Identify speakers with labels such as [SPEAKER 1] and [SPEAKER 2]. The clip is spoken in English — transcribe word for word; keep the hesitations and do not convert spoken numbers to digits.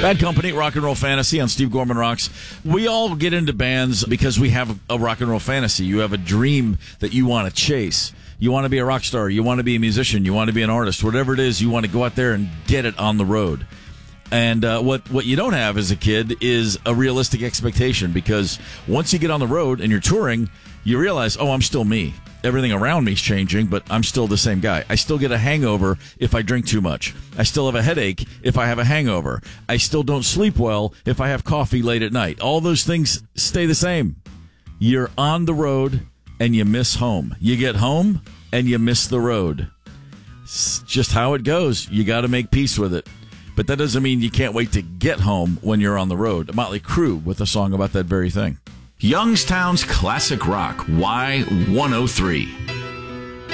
[SPEAKER 1] Bad Company, Rock and Roll Fantasy on Steve Gorman Rocks. We all get into bands because we have a rock and roll fantasy. You have a dream that you want to chase. You want to be a rock star. You want to be a musician. You want to be an artist. Whatever it is, you want to go out there and get it on the road. And uh, what, what you don't have as a kid is a realistic expectation, because once you get on the road and you're touring, you realize, oh, I'm still me. Everything around me is changing, but I'm still the same guy. I still get a hangover if I drink too much. I still have a headache if I have a hangover. I still don't sleep well if I have coffee late at night. All those things stay the same. You're on the road and you miss home. You get home and you miss the road. It's just how it goes. You got to make peace with it. But that doesn't mean you can't wait to get home when you're on the road. Motley Crue with a song about that very thing.
[SPEAKER 2] Youngstown's Classic Rock, Y one oh three.